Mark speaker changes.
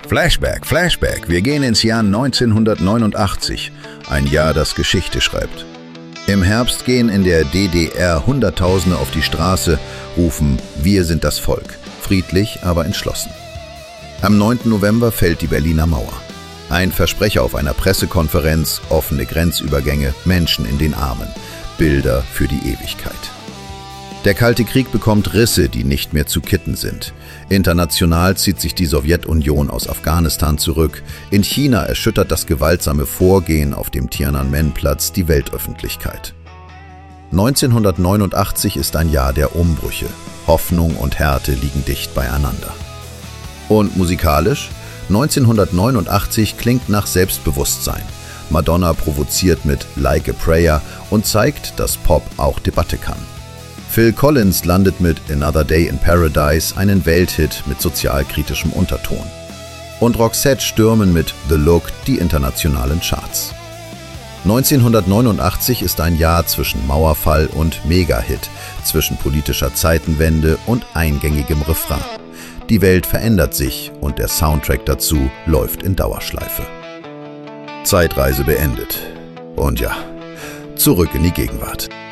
Speaker 1: Flashback. Wir gehen ins Jahr 1989, ein Jahr, das Geschichte schreibt. Im Herbst gehen in der DDR Hunderttausende auf die Straße, rufen „Wir sind das Volk", friedlich, aber entschlossen. Am 9. November fällt die Berliner Mauer. Ein Versprecher auf einer Pressekonferenz, offene Grenzübergänge, Menschen in den Armen, Bilder für die Ewigkeit. Der Kalte Krieg bekommt Risse, die nicht mehr zu kitten sind. International zieht sich die Sowjetunion aus Afghanistan zurück. In China erschüttert das gewaltsame Vorgehen auf dem Tiananmen-Platz die Weltöffentlichkeit. 1989 ist ein Jahr der Umbrüche. Hoffnung und Härte liegen dicht beieinander. Und musikalisch? 1989 klingt nach Selbstbewusstsein. Madonna provoziert mit Like a Prayer und zeigt, dass Pop auch Debatte kann. Phil Collins landet mit Another Day in Paradise einen Welthit mit sozialkritischem Unterton. Und Roxette stürmen mit The Look die internationalen Charts. 1989 ist ein Jahr zwischen Mauerfall und Mega-Hit, zwischen politischer Zeitenwende und eingängigem Refrain. Die Welt verändert sich und der Soundtrack dazu läuft in Dauerschleife. Zeitreise beendet. Und ja, zurück in die Gegenwart.